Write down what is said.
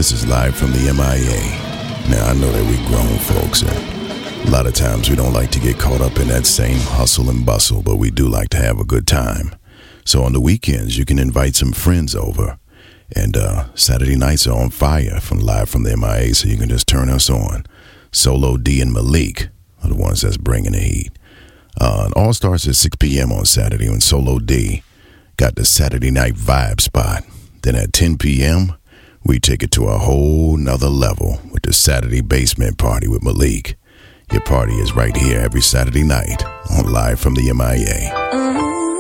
This is live from the MIA. Now, I know that we grown folks, and a lot of times we don't like to get caught up in that same hustle and bustle, but we do like to have a good time. So on the weekends, you can invite some friends over. And Saturday nights are on fire from live from the MIA, so you can just turn us on. Solo D and Malik are the ones that's bringing the heat. It all starts at 6 p.m. on Saturday when Solo D got the Saturday night vibe spot. Then at 10 p.m., we take it to a whole nother level with the Saturday basement party with Malik. Your party is right here every Saturday night on Live from the MIA.